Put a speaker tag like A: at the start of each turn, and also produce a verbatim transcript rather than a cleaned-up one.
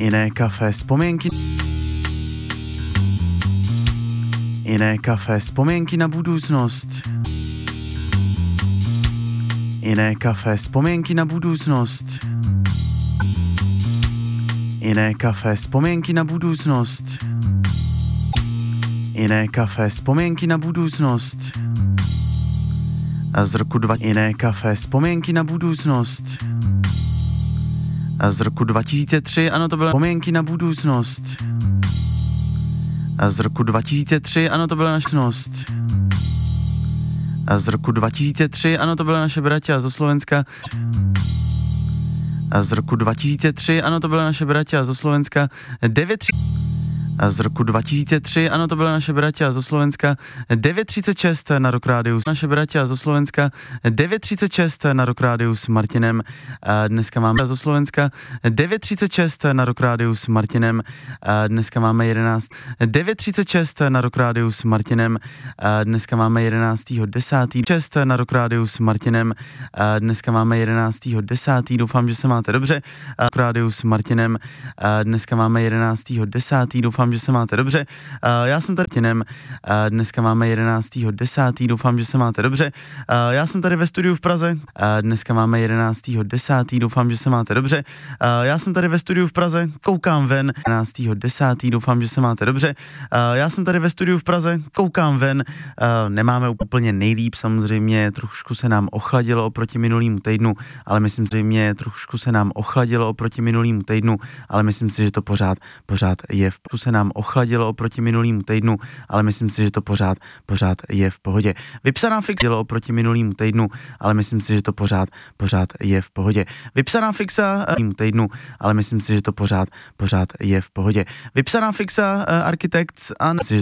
A: Jiné kafe vzpomínky. Jiné kafe vzpomínky na budoucnost. Jiné kafe vzpomínky na budoucnost. Jiné kafe vzpomínky na budoucnost. Jiné kafe vzpomínky na budoucnost. A z roku dva jiné kafe vzpomínky na budoucnost. A z roku dva tisíce tři, ano, to byla vzpomínky na budoucnost. A z roku dva tisíce tři, ano, to byla naše nost. A z roku dva tisíce tři, ano, to byla naše bratia zo Slovenska. A z roku dva tisíce tři, ano, to byla naše bratia zo Slovenska. devět tři... A z roku dva tisíce tři, ano, to byla naše bratia zo Slovenska. devět třicet šest na Rock Rádiu. Naše bratia zo Slovenska. devět třicet šest na Rock Rádiu s Martinem. A dneska máme zo Slovenska. devět třicet šest na Rock Rádiu s Martinem. A dneska máme jedenáct. devět třicet šest na Rock Rádiu s Martinem. A dneska máme jedenáctého desátého šest na Rock Rádiu s Martinem. A dneska máme jedenáctého desátého Doufám, že se máte dobře. A Rock Rádiu s Martinem. A dneska máme jedenáctého desátého Doufám, že se máte dobře. Uh, já jsem tady Martinem. Uh, dneska máme jedenáctého desátého Doufám, že se máte dobře. Uh, já jsem tady ve studiu v Praze. Uh, dneska máme jedenáctého desátého Doufám, že se máte dobře. Uh, já jsem tady ve studiu v Praze. Koukám ven. jedenáctého desátého Doufám, že se máte dobře. Uh, já jsem tady ve studiu v Praze. Koukám ven. Uh, nemáme úplně nejlíp, samozřejmě trošku se nám ochladilo oproti minulýmu týdnu, ale myslím si, že trošku se nám ochladilo oproti minulýmu týdnu, ale myslím si, že to pořád, pořád je v se nám ochladilo oproti minulýmu týdnu, ale myslím si, že to pořád, pořád je v pohodě. Vypsaná fixa oproti minulýmu týdnu, ale myslím si, že to pořád, pořád je v pohodě. Vypsaná fixa minulýmu týdnu, ale myslím si, že to pořád, pořád je v pohodě. Vypsaná fixa Architects a myslím si, že